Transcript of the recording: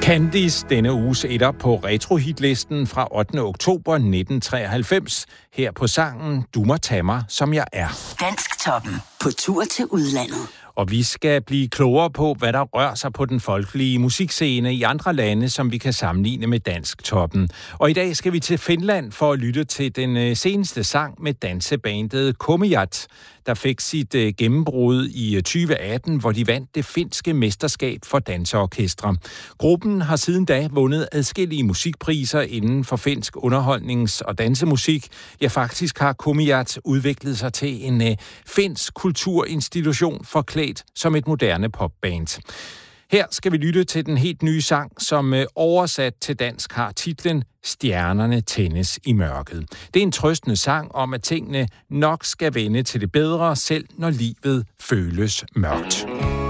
Candice, denne uges etter på retrohitlisten fra 8. oktober 1993. Her på sangen Du må tage mig, som jeg er. Dansktoppen på tur til udlandet. Og vi skal blive klogere på, hvad der rører sig på den folkelige musikscene i andre lande, som vi kan sammenligne med Dansktoppen. Og i dag skal vi til Finland for at lytte til den seneste sang med dansebandet Kummijat, der fik sit gennembrud i 2018, hvor de vandt det finske mesterskab for danseorkestre. Gruppen har siden da vundet adskillige musikpriser inden for finsk underholdnings- og dansemusik. Ja, faktisk har Kummijat udviklet sig til en finsk kulturinstitution forklædt som et moderne popband. Her skal vi lytte til den helt nye sang, som oversat til dansk har titlen Stjernerne tændes i mørket. Det er en trøstende sang om, at tingene nok skal vende til det bedre, selv når livet føles mørkt.